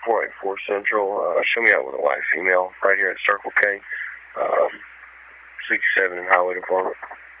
484 Central. Show me out with a white female right here at Circle K, 67 in Highway Department.